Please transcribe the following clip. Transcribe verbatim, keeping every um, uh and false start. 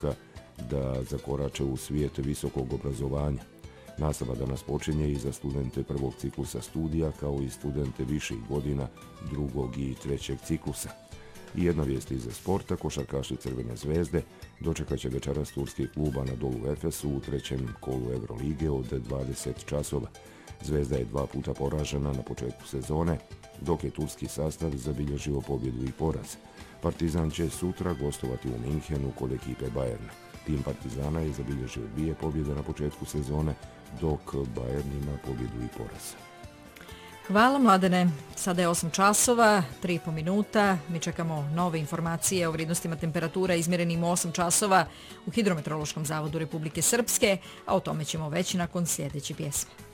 da zakorače u svijet visokog obrazovanja. Nastava danas počinje i za studente prvog ciklusa studija, kao i studente viših godina drugog i trećeg ciklusa. I jedna vijest iz sporta, košarkaši Crvene zvezde dočekat će večeras turski klub Anadolu Efes u trećem kolu Eurolige od dvadeset časova. Zvezda je dva puta poražena na početku sezone, dok je turski sastav zabilježio pobjedu i poraz. Partizan će sutra gostovati u Minhenu kod ekipe Bayerna. Tim Partizana je zabilježio dvije pobjede na početku sezone, dok Bayern ima pobjedu i poraz. Hvala, Mladene. Sada je osam časova, tri i po minuta. Mi čekamo nove informacije o vrijednostima temperatura izmjerenim u osam časova u Hidrometeorološkom zavodu Republike Srpske, a o tome ćemo već nakon sljedeće pjesme.